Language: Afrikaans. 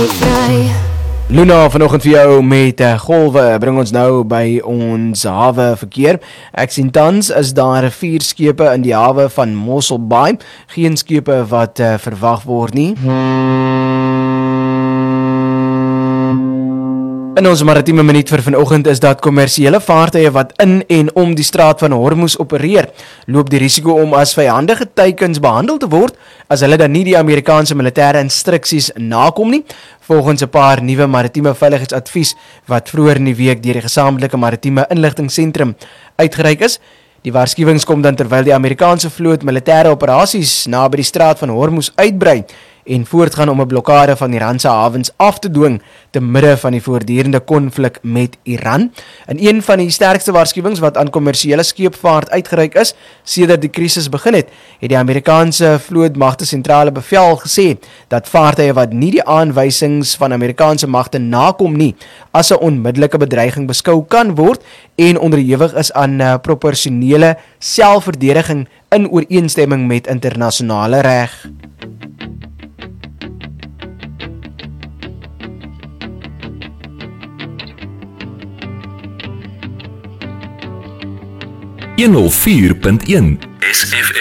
Luna, vanoggend vir jou met golwe bring ons nou by ons hawe verkeer. Ek sien tans is daar 4 skepe in die hawe van Mossel Bay. Geen skepe wat verwag word nie. In ons maritieme minuut vir vanoggend is dat kommersiële vaartuie wat in en om die straat van Hormuz opereer, loop die risiko om as vyandige teikens behandel te word as hulle dan nie die Amerikaanse militêre instruksies nakom nie, volgens 'n paar nuwe maritieme veiligheidsadvies wat vroeër in die week deur die Gesamentlike Maritieme Inligtingseentrum uitgereik is. Die waarskuwings kom dan terwyl die Amerikaanse vloot militêre operasies naby die straat van Hormuz uitbrei en voortgaan om 'n blokkade van Iran se hawens af te dwing te midde van die voortdurende konflik met Iran. In een van die sterkste waarskuwings wat aan kommersiële scheepvaart uitgereik is sedert die krisis begin het die Amerikaanse vlootmagte sentrale bevel gesê dat vaartuie wat nie die aanwysings van Amerikaanse magte nakom nie as 'n onmiddellike bedreiging beskou kan word en onderhewig is aan proporsionele selfverdediging in ooreenstemming met internasionale reg. .104.1 SFM